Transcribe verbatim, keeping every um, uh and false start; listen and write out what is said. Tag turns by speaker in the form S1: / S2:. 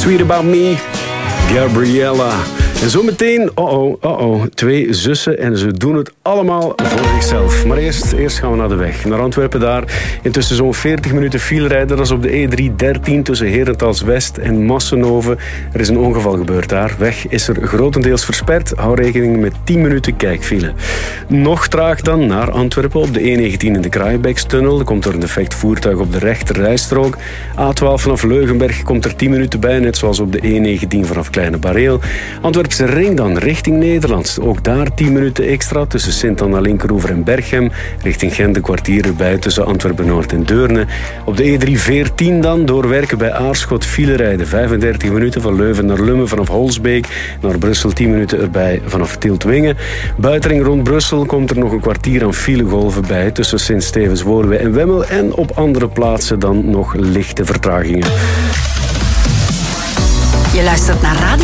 S1: Sweet About Me, Gabriella. En zometeen, oh oh, oh oh, twee zussen en ze doen het allemaal voor zichzelf. Maar eerst, eerst gaan we naar de weg. Naar Antwerpen daar. Intussen zo'n veertig minuten file rijden. Dat is op de E drie dertien tussen Herentals West en Massenhoven. Er is een ongeval gebeurd daar. Weg is er grotendeels versperd. Hou rekening met tien minuten kijkfile. Nog traag dan naar Antwerpen op de E negentien in de Kraaienbekstunnel. Er komt er een defect voertuig op de rechter rijstrook. A twaalf vanaf Leugenberg komt er tien minuten bij, net zoals op de E negentien vanaf Kleine Bareel. Antwerpen Ring dan richting Nederland. Ook daar tien minuten extra tussen Sint-Anna Linkeroever en Berchem. Richting Gent een kwartier erbij tussen Antwerpen-Noord en Deurne. Op de E drie veertien dan doorwerken bij Aarschot file rijden. vijfendertig minuten van Leuven naar Lummen vanaf Holsbeek. Naar Brussel tien minuten erbij vanaf Tieltwingen. Buitenring rond Brussel komt er nog een kwartier aan filegolven bij tussen Sint-Stevens-Woluwe en Wemmel. En op andere plaatsen dan nog lichte vertragingen.
S2: Je luistert naar Radio